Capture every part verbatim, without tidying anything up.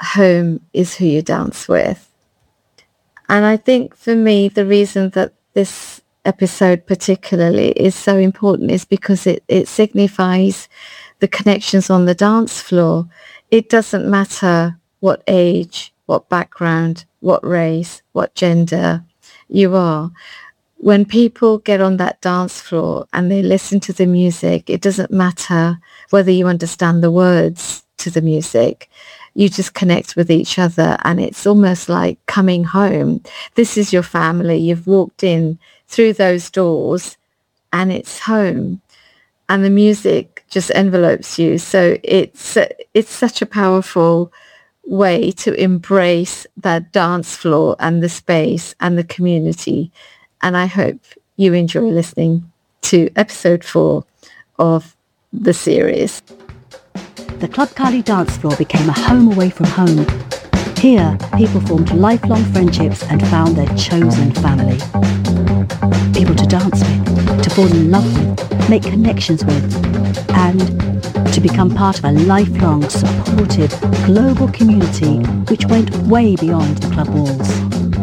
home is who you dance with. And I think for me, the reason that this episode particularly is so important is because it, it signifies the connections on the dance floor. It doesn't matter what age, what background, what race, what gender you are. When people get on that dance floor and they listen to the music, it doesn't matter whether you understand the words to the music. You just connect with each other, and it's almost like coming home. This is your family. You've walked in through those doors and it's home, and the music just envelopes you. So it's it's such a powerful way to embrace that dance floor and the space and the community. And I hope you enjoy listening to episode four of the series. The Club Cali dance floor became a home away from home. Here, people formed lifelong friendships and found their chosen family. People to dance with, to fall in love with, make connections with, and to become part of a lifelong, supportive, global community which went way beyond the club walls.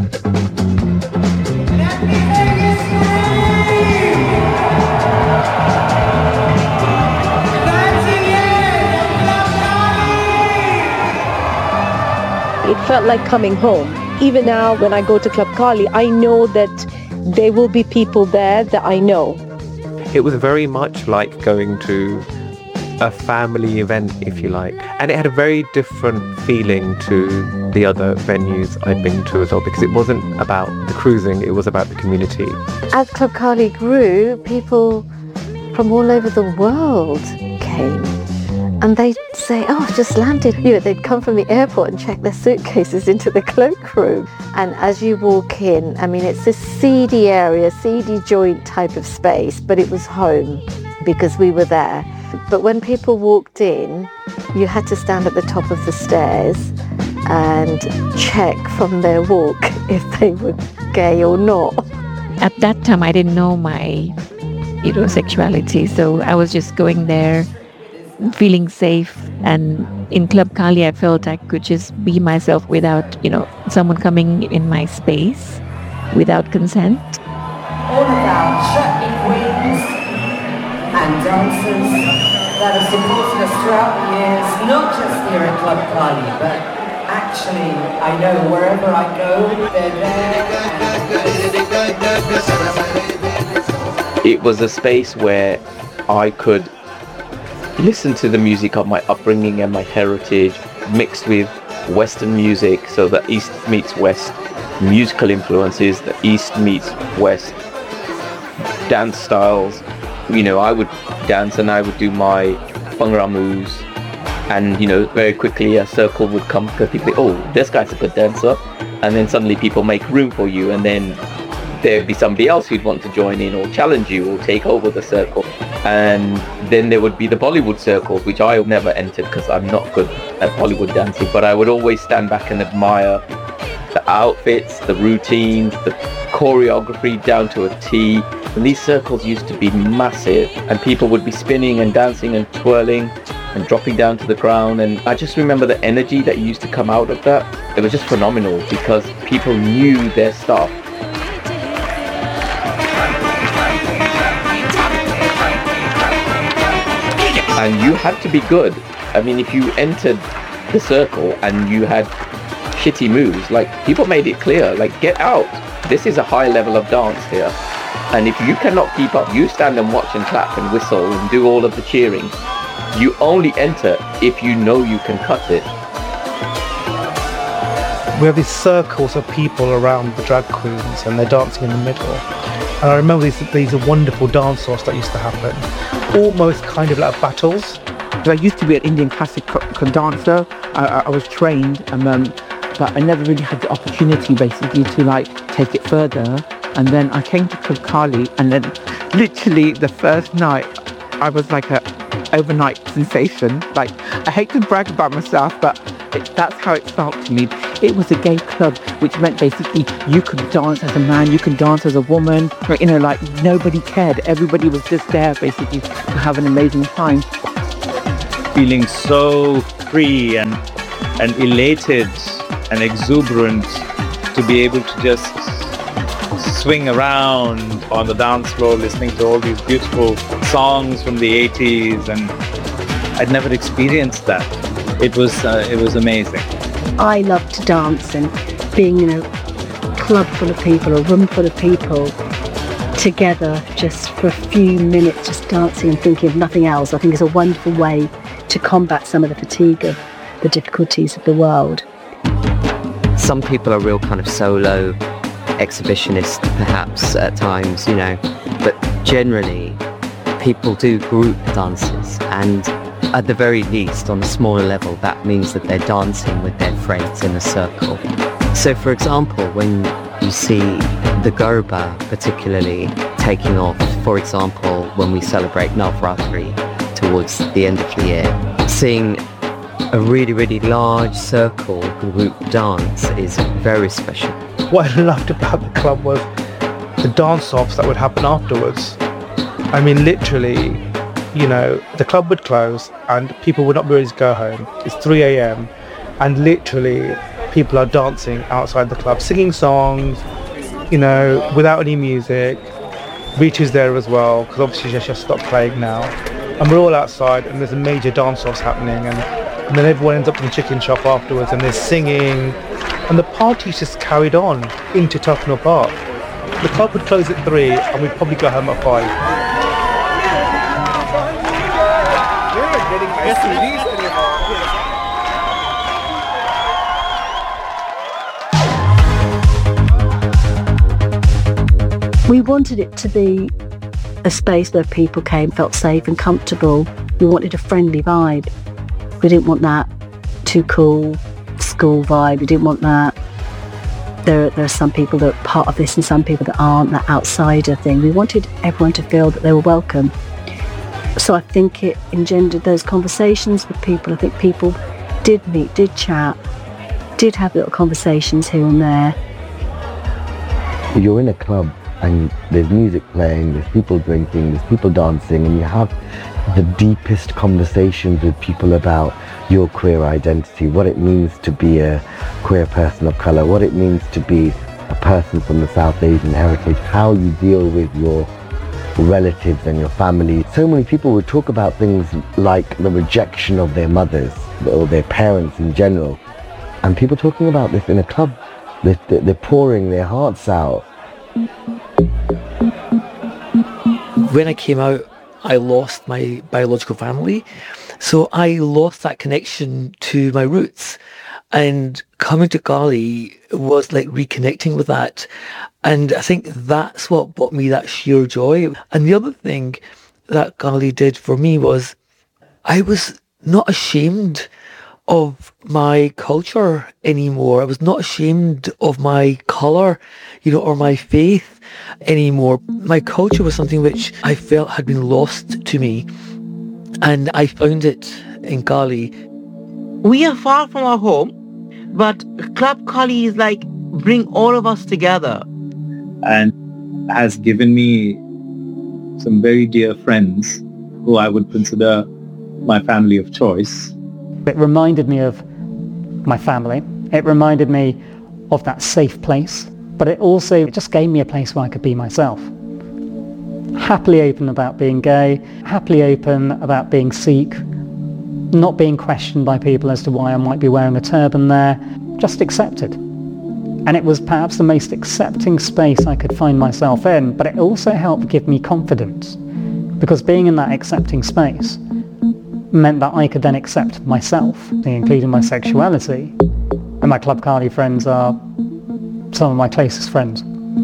It felt like coming home. Even now, when I go to Club Cali, I know that there will be people there that I know. It was very much like going to a family event, if you like. And it had a very different feeling to the other venues I'd been to as well, because it wasn't about the cruising, it was about the community. As Club Cali grew, people from all over the world came. And they'd say, oh, I've just landed. You know, they'd come from the airport and check their suitcases into the cloakroom. And as you walk in, I mean, it's a seedy area, seedy joint type of space, but it was home because we were there. But when people walked in, you had to stand at the top of the stairs and check from their walk if they were gay or not. At that time, I didn't know my heterosexuality, so I was just going there feeling safe, and in Club Cali I felt I could just be myself without, you know, someone coming in my space without consent. All of our chutney queens and dancers that have supported us throughout the years, not just here at Club Cali, but actually, I know wherever I go, they're there. It was a space where I could listen to the music of my upbringing and my heritage mixed with Western music, so the East meets West musical influences, the East meets West dance styles. You know, I would dance and I would do my Bhangra moves, and you know, very quickly a circle would come because people think, oh, this guy's a good dancer, and then suddenly people make room for you, and then there'd be somebody else who'd want to join in or challenge you or take over the circle. And then there would be the Bollywood circles, which I never entered because I'm not good at Bollywood dancing, but I would always stand back and admire the outfits, the routines, the choreography down to a T. And these circles used to be massive, and people would be spinning and dancing and twirling and dropping down to the ground. And I just remember the energy that used to come out of that. It was just phenomenal because people knew their stuff. And you had to be good. I mean, if you entered the circle and you had shitty moves, like, people made it clear, like, get out. This is a high level of dance here. And if you cannot keep up, you stand and watch and clap and whistle and do all of the cheering. You only enter if you know you can cut it. We have these circles of people around the drag queens and they're dancing in the middle. And I remember these, these are wonderful dance-offs that used to happen, almost kind of like battles. I used to be an Indian classical dancer. I, I was trained, um, um, but I never really had the opportunity basically to like take it further. And then I came to Club Cali, and then literally the first night I was like a overnight sensation. Like, I hate to brag about myself, but it, that's how it felt to me. It was a gay club, which meant basically you could dance as a man, you could dance as a woman. You know, like, nobody cared. Everybody was just there basically to have an amazing time. Feeling so free and and elated and exuberant to be able to just swing around on the dance floor listening to all these beautiful songs from the eighties, and I'd never experienced that. It was uh, it was amazing. I love to dance, and being in a club full of people, a room full of people together just for a few minutes, just dancing and thinking of nothing else, I think is a wonderful way to combat some of the fatigue of the difficulties of the world. Some people are real kind of solo exhibitionists perhaps at times, you know, but generally people do group dances, and at the very least on a smaller level that means that they're dancing with their friends in a circle. So for example, when you see the Garba particularly taking off, for example when we celebrate Navratri towards the end of the year, seeing a really really large circle group dance is very special. What I loved about the club was the dance-offs that would happen afterwards. I mean, literally, you know, the club would close and people would not be ready to go home. It's three a.m. and literally people are dancing outside the club, singing songs, you know, without any music. Ritu's there as well, because obviously she just stopped playing now. And we're all outside and there's a major dance-offs happening, and, and then everyone ends up in the chicken shop afterwards and they're singing. And the party's just carried on into Tufnell Park. The club would close at three and we'd probably go home at five. We wanted it to be a space where people came, felt safe and comfortable. We wanted a friendly vibe. We didn't want that too cool school vibe. We didn't want that. There, there are some people that are part of this and some people that aren't, that outsider thing. We wanted everyone to feel that they were welcome. So I think it engendered those conversations with people. I think people did meet, did chat, did have little conversations here and there. You're in a club and there's music playing, there's people drinking, there's people dancing, and you have the deepest conversations with people about your queer identity, what it means to be a queer person of colour, what it means to be a person from the South Asian heritage, how you deal with your relatives and your family. So many people would talk about things like the rejection of their mothers or their parents in general, and people talking about this in a club, they're, they're pouring their hearts out. When I came out, I lost my biological family, so I lost that connection to my roots, and coming to Gali was like reconnecting with that, and I think that's what brought me that sheer joy. And the other thing that Gali did for me was I was not ashamed of my culture anymore. I was not ashamed of my colour, you know, or my faith anymore. My culture was something which I felt had been lost to me, and I found it in Gali. We are far from our home, but Club Gali is like bring all of us together. And has given me some very dear friends who I would consider my family of choice. It reminded me of my family. It reminded me of that safe place, but it also it just gave me a place where I could be myself. Happily open about being gay, happily open about being Sikh, not being questioned by people as to why I might be wearing a turban there, just accepted. And it was perhaps the most accepting space I could find myself in, but it also helped give me confidence, because being in that accepting space meant that I could then accept myself, including my sexuality. And my Club Gali friends are some of my closest friends.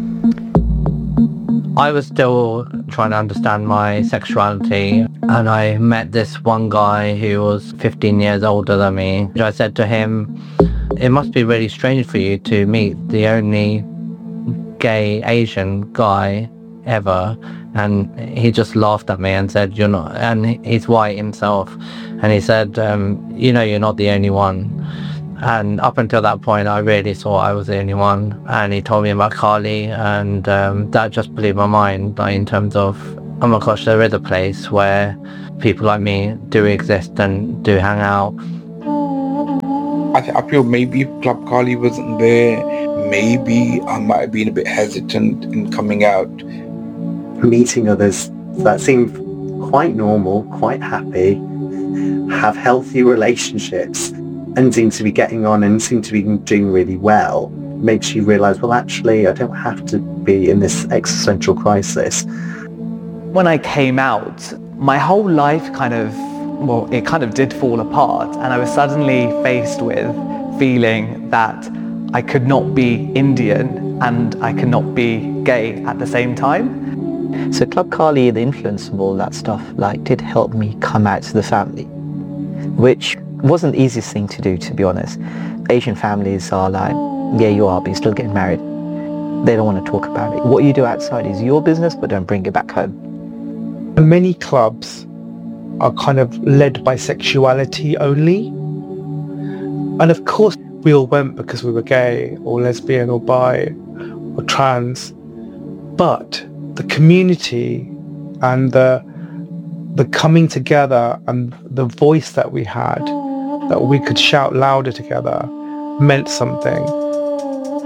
I was still trying to understand my sexuality, and I met this one guy who was fifteen years older than me. I said to him, it must be really strange for you to meet the only gay Asian guy ever. And he just laughed at me and said, you're not, and he's white himself, and he said, um, you know, you're not the only one. And up until that point I really thought I was the only one, and he told me about Gali, and um, that just blew my mind, like, in terms of, oh my gosh, there is a place where people like me do exist and do hang out. I, th- I feel maybe if Club Carly wasn't there, maybe I might have been a bit hesitant in coming out. Meeting others that seem quite normal, quite happy, have healthy relationships, and seem to be getting on and seem to be doing really well, makes you realise, well, actually, I don't have to be in this existential crisis. When I came out, my whole life kind of, well, it kind of did fall apart, and I was suddenly faced with feeling that I could not be Indian and I could not be gay at the same time. So Club Carly, the influence of all that stuff, like, did help me come out to the family, which wasn't the easiest thing to do, to be honest. Asian families are like, yeah, you are, but you're still getting married. They don't want to talk about it. What you do outside is your business, but don't bring it back home. Many clubs are kind of led by sexuality only. And of course, we all went because we were gay or lesbian or bi or trans. But the community and the the coming together and the voice that we had, that we could shout louder together, meant something.